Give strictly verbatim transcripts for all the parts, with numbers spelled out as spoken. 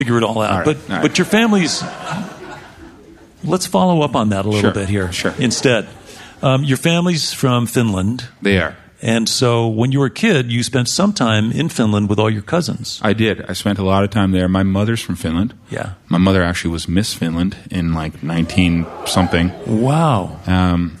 figure it all out. All right, but all right. but your family's. Let's follow up on that a little Sure, bit here. sure. Instead, um, your family's from Finland, They are. and so when you were a kid, you spent some time in Finland with all your cousins. I did. I spent a lot of time there. My mother's from Finland. Yeah. My mother actually was Miss Finland in like nineteen something. Wow. Um,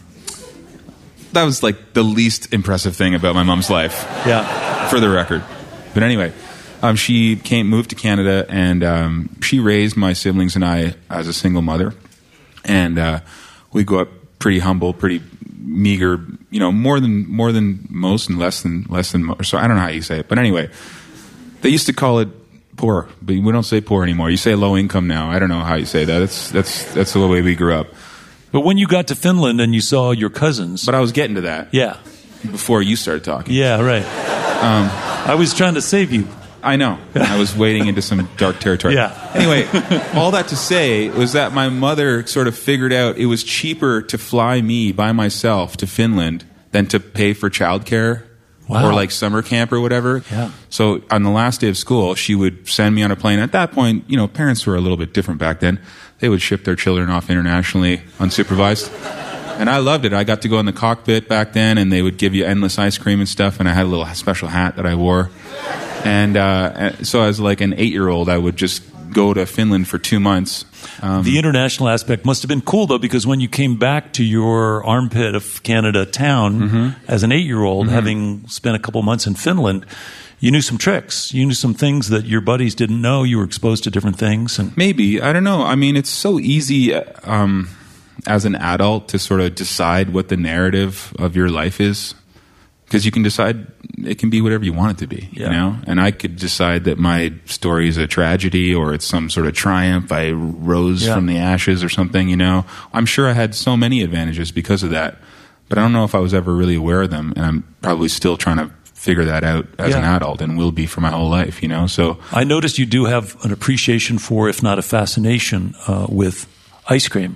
that was like the least impressive thing about my mom's life, Yeah. for the record. But anyway, um, she came, moved to Canada, and um, she raised my siblings and I as a single mother. And uh, we grew up pretty humble, pretty meager, you know, more than more than most and less than less than most. So I don't know how you say it, but anyway, they used to call it poor, but we don't say poor anymore. You say low income now. I don't know how you say that. That's that's that's the way we grew up. But when you got to Finland and you saw your cousins, But I was getting to that yeah, before you started talking. yeah, right. Um, I was trying to save you. I know. I was wading into some dark territory. Yeah. Anyway, all that to say was that my mother sort of figured out it was cheaper to fly me by myself to Finland than to pay for childcare Wow. or like summer camp or whatever. Yeah. So on the last day of school, she would send me on a plane. At that point, you know, parents were a little bit different back then. They would ship their children off internationally unsupervised. And I loved it. I got to go in the cockpit back then, and they would give you endless ice cream and stuff, and I had a little special hat that I wore. And uh, so as like an eight-year-old, I would just go to Finland for two months. Um, The international aspect must have been cool, though, because when you came back to your armpit of Canada town Mm-hmm. as an eight-year-old, having spent a couple months in Finland, you knew some tricks. You knew some things that your buddies didn't know. You were exposed to different things. And Maybe. I don't know. I mean, it's so easy um, as an adult to sort of decide what the narrative of your life is. Because you can decide it can be whatever you want it to be, Yeah. you know? And I could decide that my story is a tragedy or it's some sort of triumph. I rose Yeah. from the ashes or something, you know? I'm sure I had so many advantages because of that. But I don't know if I was ever really aware of them. And I'm probably still trying to figure that out as Yeah. an adult and will be for my whole life, you know? So I noticed you do have an appreciation for, if not a fascination, uh, with ice cream.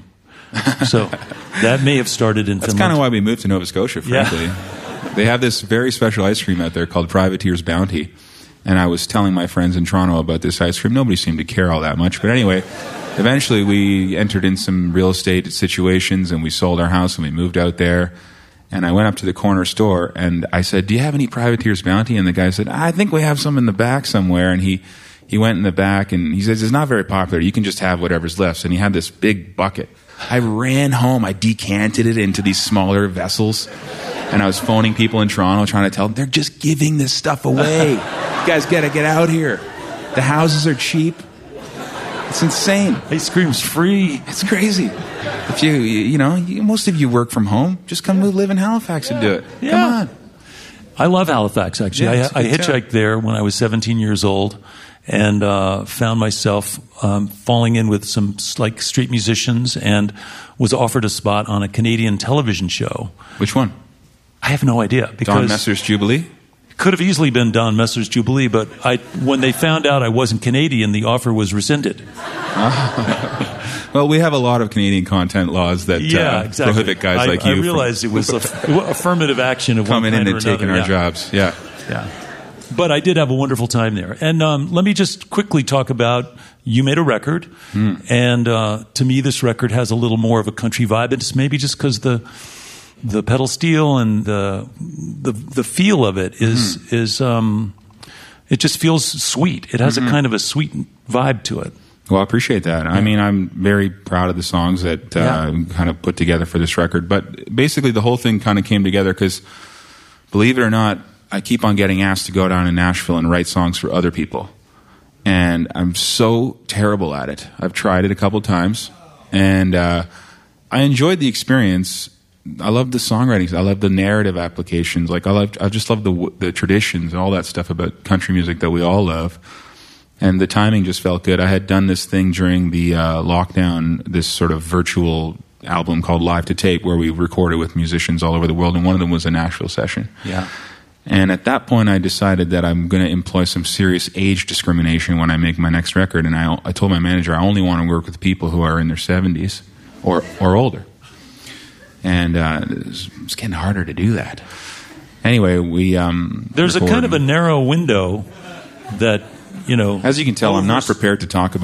So that may have started in that's Finland. kind of why we moved to Nova Scotia, Yeah. frankly. They have this very special ice cream out there called Privateer's Bounty. And I was telling my friends in Toronto about this ice cream. Nobody seemed to care all that much. But anyway, eventually we entered in some real estate situations and we sold our house and we moved out there. And I went up to the corner store and I said, "Do you have any Privateer's Bounty?" And the guy said, "I think we have some in the back somewhere." And he, he went in the back and he says, "It's not very popular. You can just have whatever's left." And he had this big bucket. I ran home. I decanted it into these smaller vessels. And I was phoning people in Toronto trying to tell them, they're just giving this stuff away. You guys got to get out here. The houses are cheap. It's insane. Ice cream's free. It's crazy. If you, you know, you, most of you work from home. Just come live in Halifax and do it. Yeah. Come on. I love Halifax, actually. Yeah, it's a I, I good hitchhiked town. there when I was seventeen years old and uh, found myself um, falling in with some like street musicians and was offered a spot on a Canadian television show. Which one? I have no idea Don because Messer's Jubilee? it could have easily been Don Messer's Jubilee, but I, when they found out I wasn't Canadian, the offer was rescinded. Well, we have a lot of Canadian content laws that Yeah, uh, exactly. prohibit guys I, like you I from realized it was aff- affirmative action of one coming kind in or and taking another, our yeah. jobs. Yeah. Yeah. But I did have a wonderful time there. And um, let me just quickly talk about, you made a record, Hmm. and uh, to me this record has a little more of a country vibe. It's maybe just because the the pedal steel and the the, the feel of it is, Hmm. is um, it just feels sweet. It has Mm-hmm. a kind of a sweet vibe to it. Well, I appreciate that. I mean, I'm very proud of the songs that uh, Yeah. kind of put together for this record. But basically, the whole thing kind of came together because, believe it or not, I keep on getting asked to go down to Nashville and write songs for other people. And I'm so terrible at it. I've tried it a couple times. And uh, I enjoyed the experience. I love the songwriting. I love the narrative applications. Like I love, I just love the the traditions and all that stuff about country music that we all love. And the timing just felt good. I had done this thing during the uh, lockdown, this sort of virtual album called Live to Tape, where we recorded with musicians all over the world, and one of them was a Nashville session. Yeah. And at that point, I decided that I'm going to employ some serious age discrimination when I make my next record. And I, I told my manager I only want to work with people who are in their seventies or or older. And uh, it's, it's getting harder to do that. Anyway, we um, There's a kind of a narrow window that you know. As you can tell, I'm not over- prepared to talk about